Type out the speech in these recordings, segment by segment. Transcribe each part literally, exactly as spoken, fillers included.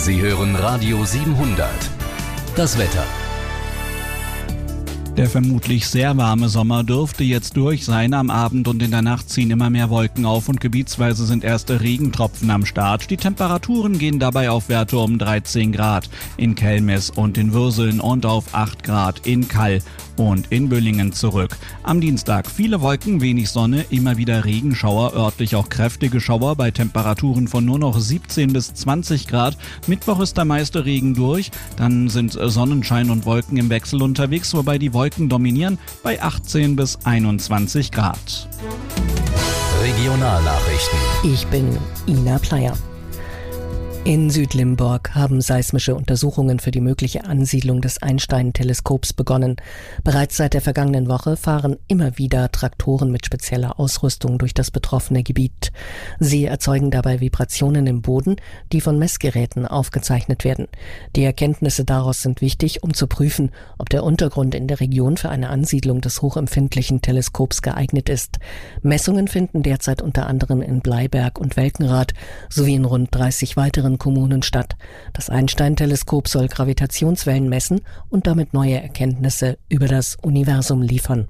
Sie hören Radio siebenhundert. Das Wetter. Der vermutlich sehr warme Sommer dürfte jetzt durch sein. Am Abend und in der Nacht ziehen immer mehr Wolken auf und gebietsweise sind erste Regentropfen am Start. Die Temperaturen gehen dabei auf Werte um dreizehn Grad in Kelmis und in Würseln und auf acht Grad in Kall und in Büllingen zurück. Am Dienstag viele Wolken, wenig Sonne, immer wieder Regenschauer, örtlich auch kräftige Schauer bei Temperaturen von nur noch siebzehn bis zwanzig Grad. Mittwoch ist der meiste Regen durch, dann sind Sonnenschein und Wolken im Wechsel unterwegs, wobei die Wolken dominieren bei achtzehn bis einundzwanzig Grad. Regionalnachrichten. Ich bin Ina Pleyer. In Südlimburg haben seismische Untersuchungen für die mögliche Ansiedlung des Einstein-Teleskops begonnen. Bereits seit der vergangenen Woche fahren immer wieder Traktoren mit spezieller Ausrüstung durch das betroffene Gebiet. Sie erzeugen dabei Vibrationen im Boden, die von Messgeräten aufgezeichnet werden. Die Erkenntnisse daraus sind wichtig, um zu prüfen, ob der Untergrund in der Region für eine Ansiedlung des hochempfindlichen Teleskops geeignet ist. Messungen finden derzeit unter anderem in Bleiberg und Welkenrath sowie in rund dreißig weiteren Kommunen statt. Das Einstein-Teleskop soll Gravitationswellen messen und damit neue Erkenntnisse über das Universum liefern.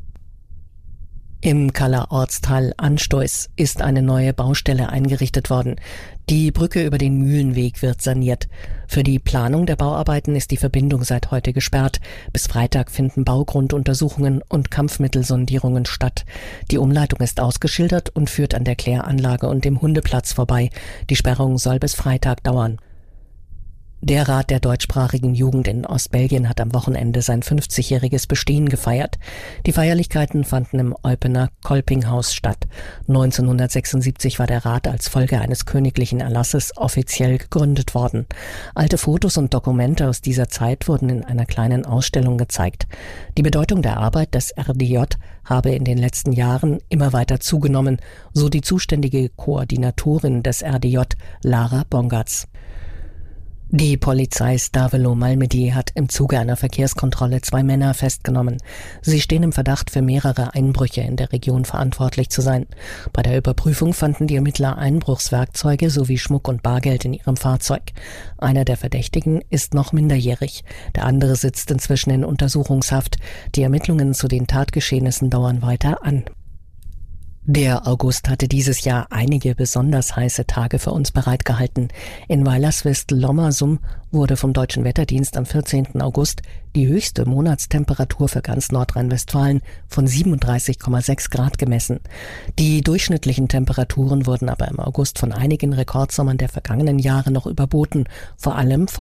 Im Kaller Ortsteil Anstois ist eine neue Baustelle eingerichtet worden. Die Brücke über den Mühlenweg wird saniert. Für die Planung der Bauarbeiten ist die Verbindung seit heute gesperrt. Bis Freitag finden Baugrunduntersuchungen und Kampfmittelsondierungen statt. Die Umleitung ist ausgeschildert und führt an der Kläranlage und dem Hundeplatz vorbei. Die Sperrung soll bis Freitag dauern. Der Rat der deutschsprachigen Jugend in Ostbelgien hat am Wochenende sein fünfzigjähriges Bestehen gefeiert. Die Feierlichkeiten fanden im Eupener Kolpinghaus statt. neunzehnhundertsechsundsiebzig war der Rat als Folge eines königlichen Erlasses offiziell gegründet worden. Alte Fotos und Dokumente aus dieser Zeit wurden in einer kleinen Ausstellung gezeigt. Die Bedeutung der Arbeit des R D J habe in den letzten Jahren immer weiter zugenommen, so die zuständige Koordinatorin des R D J, Lara Bongatz. Die Polizei Stavelo-Malmedy hat im Zuge einer Verkehrskontrolle zwei Männer festgenommen. Sie stehen im Verdacht, für mehrere Einbrüche in der Region verantwortlich zu sein. Bei der Überprüfung fanden die Ermittler Einbruchswerkzeuge sowie Schmuck und Bargeld in ihrem Fahrzeug. Einer der Verdächtigen ist noch minderjährig. Der andere sitzt inzwischen in Untersuchungshaft. Die Ermittlungen zu den Tatgeschehnissen dauern weiter an. Der August hatte dieses Jahr einige besonders heiße Tage für uns bereitgehalten. In Weilerswist-Lommersum wurde vom Deutschen Wetterdienst am vierzehnten August die höchste Monatstemperatur für ganz Nordrhein-Westfalen von siebenunddreißig Komma sechs Grad gemessen. Die durchschnittlichen Temperaturen wurden aber im August von einigen Rekordsommern der vergangenen Jahre noch überboten, vor allem